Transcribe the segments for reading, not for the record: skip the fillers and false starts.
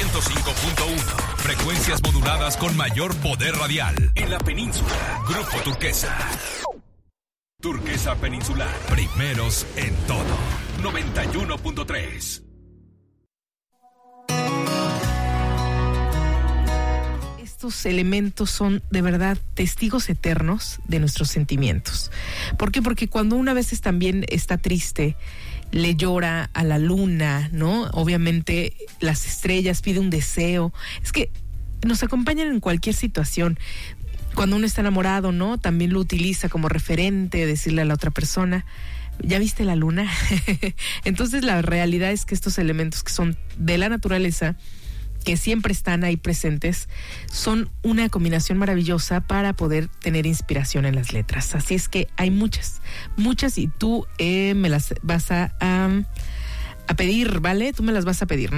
105.1. Frecuencias moduladas con mayor poder radial. En la península. Grupo Turquesa. Turquesa Peninsular. Primeros en todo. 91.3. Estos elementos son de verdad testigos eternos de nuestros sentimientos. ¿Por qué? Porque cuando una vez también está triste, le llora a la luna, ¿no? Obviamente las estrellas, pide un deseo. Es que nos acompañan en cualquier situación. Cuando uno está enamorado, ¿no? También lo utiliza como referente, decirle a la otra persona, ¿ya viste la luna? Entonces la realidad es que estos elementos que son de la naturaleza, que siempre están ahí presentes, son una combinación maravillosa para poder tener inspiración en las letras. Así es que hay muchas, y tú me las vas a pedir, ¿vale? Tú me las vas a pedir.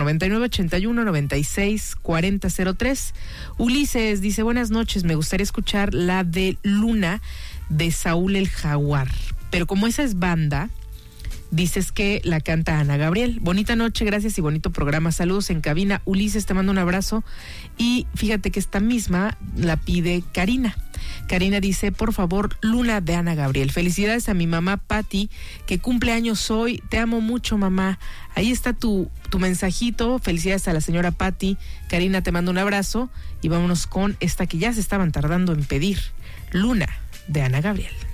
9981-964003. Ulises dice, buenas noches, me gustaría escuchar la de Luna de Saúl el Jaguar. Pero como esa es banda, dices que la canta Ana Gabriel. Bonita noche, gracias y bonito programa. Saludos en cabina. Ulises, te mando un abrazo. Y fíjate que esta misma la pide Karina. Karina dice, por favor, Luna de Ana Gabriel. Felicidades a mi mamá Patti, que cumple años hoy. Te amo mucho, mamá. Ahí está tu mensajito. Felicidades a la señora Patti. Karina, te mando un abrazo. Y vámonos con esta que ya se estaban tardando en pedir. Luna de Ana Gabriel.